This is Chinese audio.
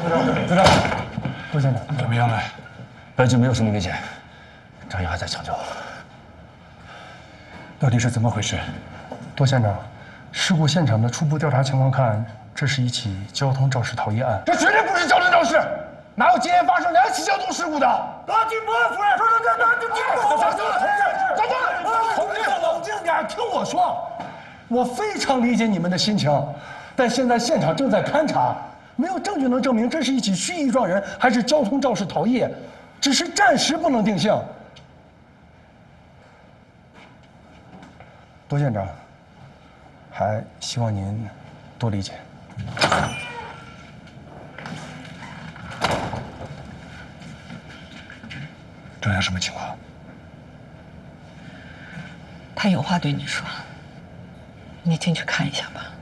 队长，多县长， 怎么样了？ 本局没有什么明显，张扬还在抢救。 到底是怎么回事？多县长，事故现场的初步调查情况看，这是一起交通肇事逃逸案。 这绝对不是交通肇事，哪有今天发生2起交通事故的？ 大金波夫人，同志，冷静点，听我说。我非常理解你们的心情，但现在现场正在勘查，没有证据能证明这是一起蓄意撞人还是交通肇事逃逸，只是暂时不能定性。多县长，还希望您多理解。 张扬什么情况？ 他有话对你说，你进去看一下吧。